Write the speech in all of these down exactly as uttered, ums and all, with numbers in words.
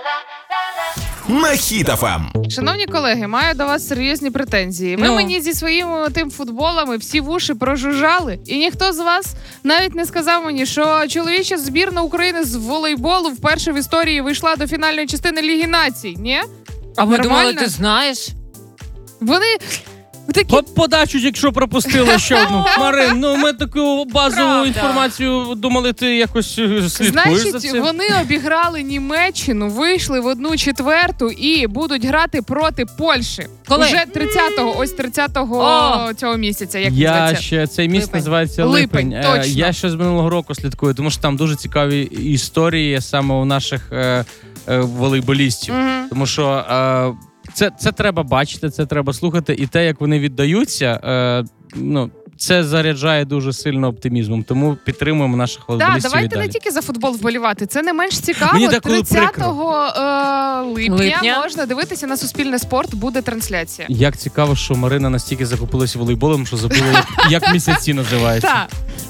На Хіт еф ем. Шановні колеги, маю до вас серйозні претензії. Ви Ну. мені зі своїми тим футболами всі вуші прожужжали, і ніхто з вас навіть не сказав мені, що чоловіча збірна України з волейболу вперше в історії вийшла до фінальної частини Ліги Націй. Ні? А ми Нормально? думали, ти знаєш? Вони такі... По- Подачу, якщо пропустила ще одну. Марин, ну ми таку базову Правда. інформацію думали, ти якось е, слідкуєш за Значить, цим. вони обіграли Німеччину, вийшли в одну четверту і будуть грати проти Польщі. Коли? Уже тридцятого, ось тридцятого О! цього місяця, як Я називається. ще, цей місяць Липень. називається Липень, Липень. Е, точно. Я ще з минулого року слідкую, тому що там дуже цікаві історії саме у наших е, е, волейболістів. Мгм. Тому що е, це, це треба бачити, це треба слухати. І те, як вони віддаються, е, ну, це заряджає дуже сильно оптимізмом. Тому підтримуємо наших Так, волейболістів і давайте далі. не тільки за футбол вболівати. Це не менш цікаво. Мені деколи тридцятого е, липня, Липня. можна дивитися на Суспільне спорт, буде трансляція. Як цікаво, що Марина настільки захопилася волейболом, що забула, як, як місяці називаються. Так.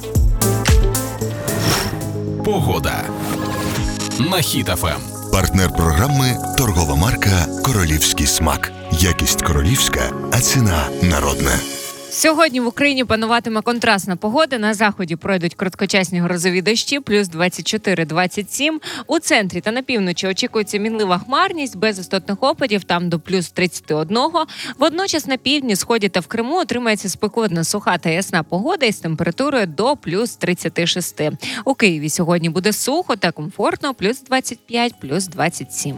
Погода. На Хіт еф ем. Партнер програми – торгова марка «Королівський смак». Якість королівська, а ціна народна. Сьогодні в Україні пануватиме контрастна погода. На заході пройдуть короткочасні грозові дощі, плюс двадцять чотири - двадцять сім. У центрі та на півночі очікується мінлива хмарність, без істотних опадів, там до плюс тридцять один. Водночас на півдні, сході та в Криму отримається спекотна, суха та ясна погода із температурою до плюс тридцять шість. У Києві сьогодні буде сухо та комфортно, плюс двадцять п'ять, плюс двадцять сім.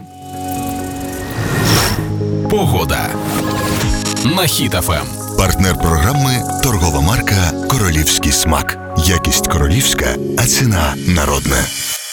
Погода. На Хіт еф ем. Партнер програми – торгова марка «Королівський смак». Якість королівська, а ціна народна.